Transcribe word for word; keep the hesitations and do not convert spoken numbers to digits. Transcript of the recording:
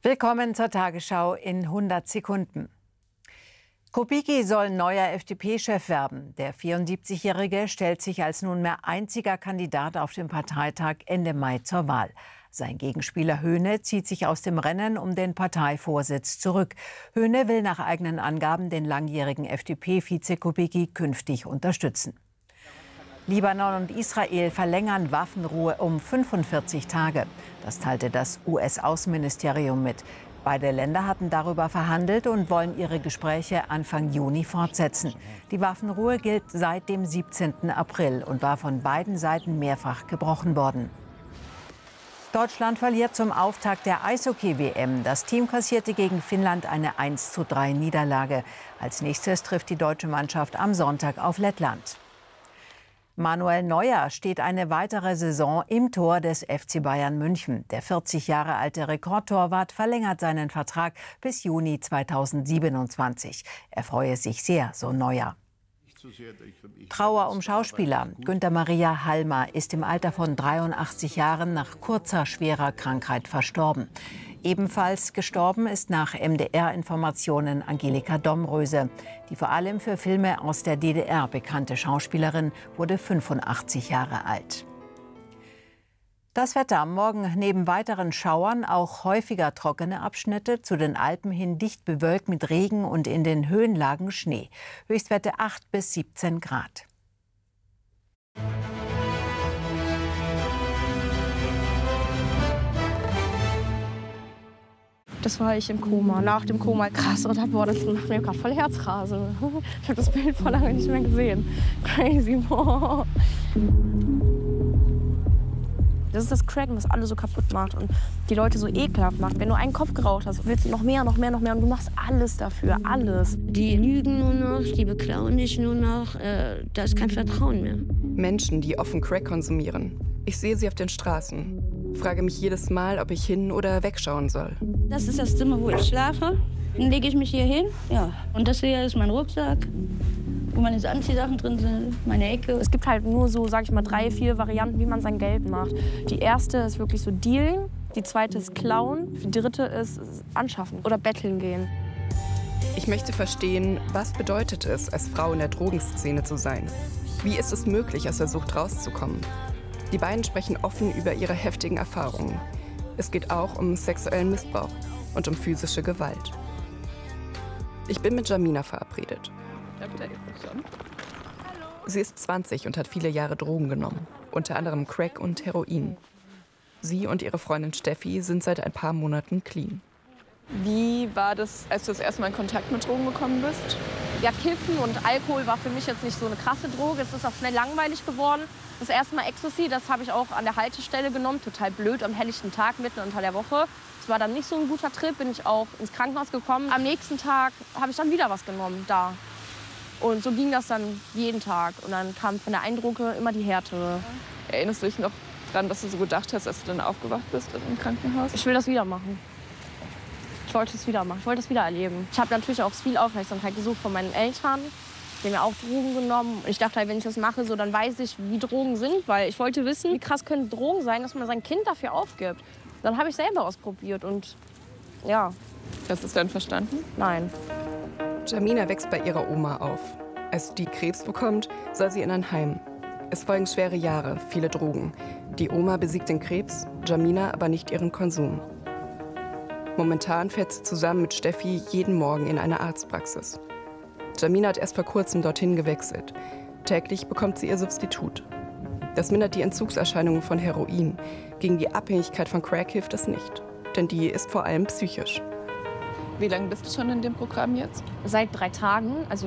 Willkommen zur Tagesschau in hundert Sekunden. Kubicki soll neuer F D P-Chef werden. Der vierundsiebzigjährige stellt sich als nunmehr einziger Kandidat auf dem Parteitag Ende Mai zur Wahl. Sein Gegenspieler Höhne zieht sich aus dem Rennen um den Parteivorsitz zurück. Höhne will nach eigenen Angaben den langjährigen F D P-Vize Kubicki künftig unterstützen. Libanon und Israel verlängern Waffenruhe um fünfundvierzig Tage. Das teilte das U S-Außenministerium mit. Beide Länder hatten darüber verhandelt und wollen ihre Gespräche Anfang Juni fortsetzen. Die Waffenruhe gilt seit dem siebzehnten April und war von beiden Seiten mehrfach gebrochen worden. Deutschland verliert zum Auftakt der Eishockey-W M. Das Team kassierte gegen Finnland eine eins zu drei Niederlage. Als nächstes trifft die deutsche Mannschaft am Sonntag auf Lettland. Manuel Neuer steht eine weitere Saison im Tor des F C Bayern München. Der vierzig Jahre alte Rekordtorwart verlängert seinen Vertrag bis Juni zweitausendsiebenundzwanzig. Er freue sich sehr, so Neuer. Trauer um Schauspieler. Günther Maria Halmer ist im Alter von dreiundachtzig Jahren nach kurzer, schwerer Krankheit verstorben. Ebenfalls gestorben ist nach M D R-Informationen Angelika Domröse. Die vor allem für Filme aus der D D R bekannte Schauspielerin wurde fünfundachtzig Jahre alt. Das Wetter: Morgen neben weiteren Schauern auch häufiger trockene Abschnitte, zu den Alpen hin dicht bewölkt mit Regen und in den Höhenlagen Schnee. Höchstwerte acht bis siebzehn Grad. Das war ich im Koma, nach dem Koma. Krass, oder? Boah, das macht mir gerade voll Herzrasen. Ich habe das Bild vor lange nicht mehr gesehen. Crazy, boah. Das ist das Cracken, was alle so kaputt macht und die Leute so ekelhaft macht. Wenn du einen Kopf geraucht hast, willst du noch mehr, noch mehr, noch mehr und du machst alles dafür, alles. Die lügen nur noch, die beklauen dich nur noch, äh, da ist kein Vertrauen mehr. Menschen, die offen Crack konsumieren. Ich sehe sie auf den Straßen. Frage mich jedes Mal, ob ich hin- oder wegschauen soll. Das ist das Zimmer, wo ich schlafe. Dann lege ich mich hier hin. Ja. Und das hier ist mein Rucksack, wo meine Anziehsachen drin sind, meine Ecke. Es gibt halt nur so, sag ich mal, drei, vier Varianten, wie man sein Geld macht. Die erste ist wirklich so Dealen, die zweite ist Klauen, die dritte ist Anschaffen oder Betteln gehen. Ich möchte verstehen, was bedeutet es, als Frau in der Drogenszene zu sein? Wie ist es möglich, aus der Sucht rauszukommen? Die beiden sprechen offen über ihre heftigen Erfahrungen. Es geht auch um sexuellen Missbrauch und um physische Gewalt. Ich bin mit Jamina verabredet. Sie ist zwanzig und hat viele Jahre Drogen genommen, unter anderem Crack und Heroin. Sie und ihre Freundin Steffi sind seit ein paar Monaten clean. Wie war das, als du das erste Mal in Kontakt mit Drogen gekommen bist? Ja, Kiffen und Alkohol war für mich jetzt nicht so eine krasse Droge. Es ist auch schnell langweilig geworden. Das erste Mal Ecstasy, das habe ich auch an der Haltestelle genommen. Total blöd, am helllichten Tag, mitten unter der Woche. Es war dann nicht so ein guter Trip, bin ich auch ins Krankenhaus gekommen. Am nächsten Tag habe ich dann wieder was genommen, da. Und so ging das dann jeden Tag. Und dann kam von der Eindrucke immer die Härte. Erinnerst du dich noch daran, was du so gedacht hast, als du dann aufgewacht bist im Krankenhaus? Ich will das wieder machen. Ich wollte es wieder machen, ich wollte es wieder erleben. Ich habe natürlich auch viel Aufmerksamkeit gesucht von meinen Eltern. Die haben ja auch Drogen genommen. Und ich dachte halt, wenn ich das mache, so, dann weiß ich, wie Drogen sind. Weil ich wollte wissen, wie krass können Drogen sein, dass man sein Kind dafür aufgibt. Dann habe ich selber ausprobiert und ja. Hast du es dann verstanden? Nein. Jamina wächst bei ihrer Oma auf. Als die Krebs bekommt, soll sie in ein Heim. Es folgen schwere Jahre, viele Drogen. Die Oma besiegt den Krebs, Jamina aber nicht ihren Konsum. Momentan fährt sie zusammen mit Steffi jeden Morgen in eine Arztpraxis. Jamina hat erst vor kurzem dorthin gewechselt. Täglich bekommt sie ihr Substitut. Das mindert die Entzugserscheinungen von Heroin. Gegen die Abhängigkeit von Crack hilft es nicht, denn die ist vor allem psychisch. Wie lange bist du schon in dem Programm jetzt? Seit drei Tagen. Also